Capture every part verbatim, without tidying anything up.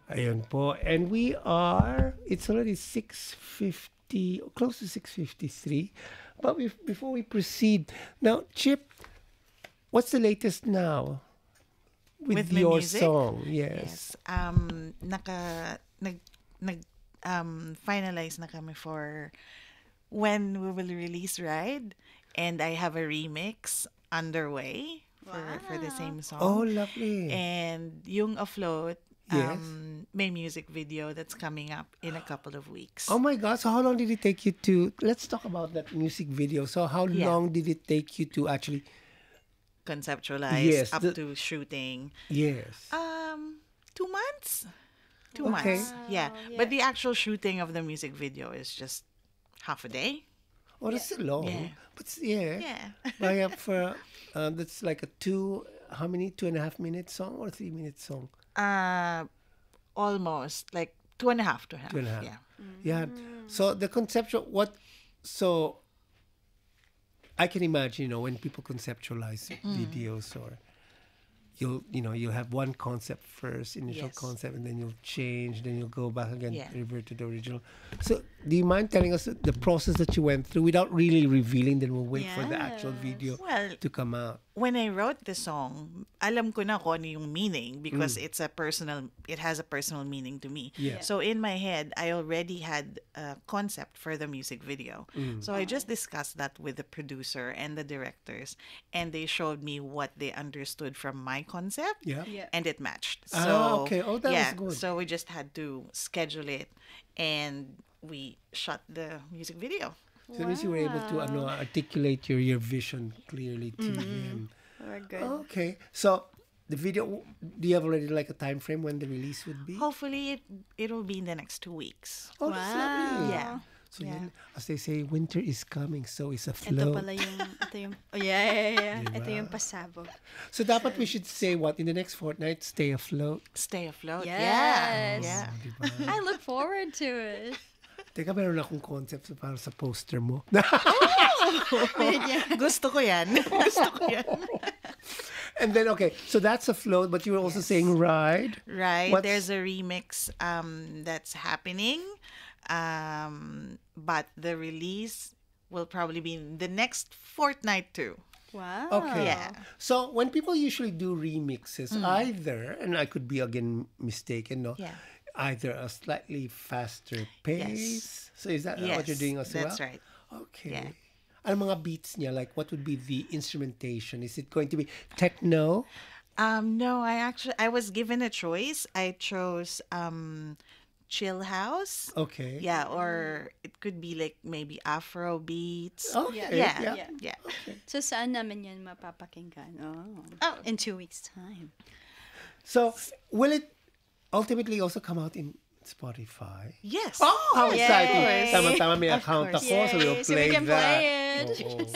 Ayun po. And we are, it's already six fifty, close to six fifty-three. But we, before we proceed, now, Chip, what's the latest now with, With my your music? song? Yes. Yes. Um, naka, nag, nag, um, finalize na kami for when we will release Ride. And I have a remix underway for, for the Wow. same Oh, song. lovely. And yung Afloat, Yes. um, may music video that's coming up in a couple of weeks. Oh my God. So how long did it take you to, let's talk about that music video. So how Yeah. long did it take you to actually, Conceptualize Yes, up the- to shooting. yes. Um, two months? Two Okay. months. Yeah. Wow, But yeah. the actual shooting of the music video is just half a day. Oh, that's still long. Yeah. But s- yeah. Yeah. But yeah, for, uh, that's like a two, how many, two and a half minute song or three minute song? Uh, almost like two and a half, two and a half. Two and a half. Yeah. Yeah. So the conceptual, what, so I can imagine, you know, when people conceptualize videos or you'll, you know, you'll have one concept first, initial Yes. concept, and then you'll change, then you'll go back again, Yeah. revert to the original. So do you mind telling us the process that you went through without really revealing, then we'll wait for the actual Yes. video Well, to come out? when I wrote the song, alam ko na kung ano yung meaning because Mm. it's a personal, it has a personal meaning to me. Yeah. So in my head, I already had a concept for the music video. Mm. So I just discussed that with the producer and the directors, and they showed me what they understood from my concept. Yeah. Yeah. And it matched. Ah, So okay. Oh, that was yeah, good. so we just had to schedule it, and we shot the music video. So at least you were able to ano, articulate your, your vision clearly to him. We're good. Okay. So the video, do you have already like a time frame when the release would be? Hopefully, it it'll be in the next two weeks. Oh, that's lovely. Yeah. So Yeah. yun, as they say, winter is coming, so is a Ito flow. pala yung, ito yung, oh yeah, yeah, yeah. Diba? Ito yung pasabog. So dapat we should say what in the next fortnight, stay afloat. Stay afloat. Yes. Yeah. Yeah. Diba? I look forward to it. Teka, meron akong concept para sa poster mo. Gusto ko yan. Gusto ko yan. And then, okay, so that's afloat, but you were also saying ride. Right. What's- There's a remix um, that's happening. Um, but the release will probably be in the next fortnight too. Wow. Okay. Yeah. So when people usually do remixes, either, and I could be again mistaken, no? Yeah. Either a slightly faster pace. So is that what you're Yes, doing as well? that's right. Okay. Yeah. Ano mga beats niya? Like, what would be the instrumentation? Is it going to be techno? Um, no, I actually I was given a choice. I chose um, chill house. Okay. Yeah, or it could be like maybe Afro beats. Okay. Yeah, Yeah. yeah, yeah. So saan namin yan mapapakinggan? Oh. Oh. In two weeks' time. So, will it ultimately also come out in Spotify? Yes. Oh, how Yay. exciting! Tama-tama may Of account course. ako, so we'll Yay, so we play can that. play it.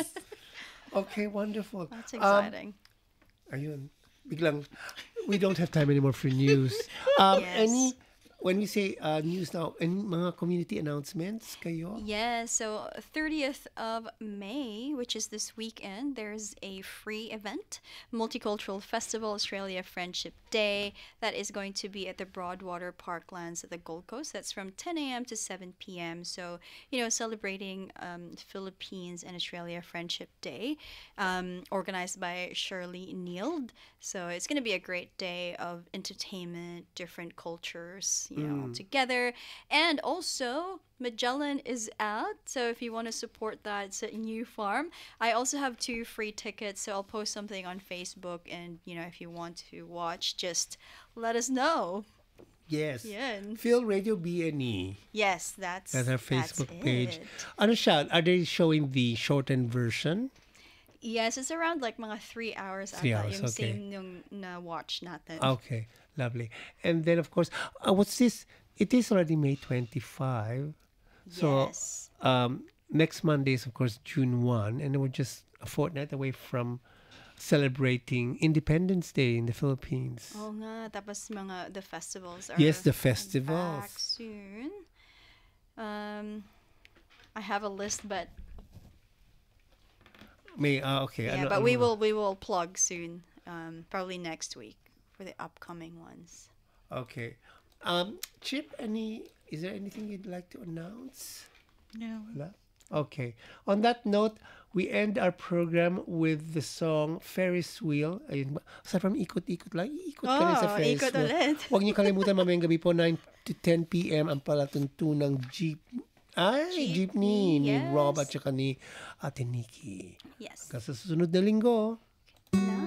Oo. Okay, wonderful. That's Um, exciting. ayun. Biglang, we don't have time anymore for news. Um, Yes. Any, when we say uh, news now, any mga community announcements kayo? Yeah, so thirtieth of May, which is this weekend, there's a free event, Multicultural Festival Australia Friendship Day, that is going to be at the Broadwater Parklands at the Gold Coast. That's from ten a.m. to seven p.m. So, you know, celebrating um, Philippines and Australia Friendship Day, um, organized by Shirley Neild. So it's going to be a great day of entertainment, different cultures, you know, together. And also, Magellan is out. So if you want to support that, it's a new farm. I also have two free tickets. So I'll post something on Facebook. And, you know, if you want to watch, just let us know. Yes. Yeah. Phil Radio B N E. Yes, that's, That's our Facebook that's page. it. Ano siya? Are they showing the shortened version? Yes, it's around like mga three hours. Three ata, hours, yung okay. same nung na watch natin. Okay, lovely. And then, of course, uh, what's this? It is already May twenty-fifth. So, Yes. um, next Monday is, of course, June first. And we're just a fortnight away from celebrating Independence Day in the Philippines. Oh nga, tapos mga the festivals are Yes, the back festivals. soon. Um, I have a list, but May, uh, okay. yeah, ano- but ano we mga- will we will plug soon. Um, probably next week for the upcoming ones. Okay. Um, Chip, any is there anything you'd like to announce? No. Wala? Okay. On that note, we end our program with the song Ferris Wheel. Ayun, ba- aside from ikot-ikot lang, ikot ka rin sa Oh, Ferris ikot wheel. ulit. Huwag niyo kalimutan mamayang gabi po, nine to ten p m ang palatuntunang jeep. Ay, jeepney, Jeepney, ni Rob yes. at saka ni Ate Nikki. Yes. Hanggang sa susunod na linggo. Na.